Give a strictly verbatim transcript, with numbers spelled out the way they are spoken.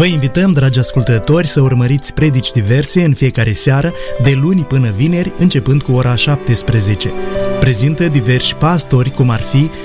Vă invităm, dragi ascultători, să urmăriți predici diverse în fiecare seară, de luni până vineri, începând cu ora șaptesprezece. Prezintă diversi pastori, cum ar fi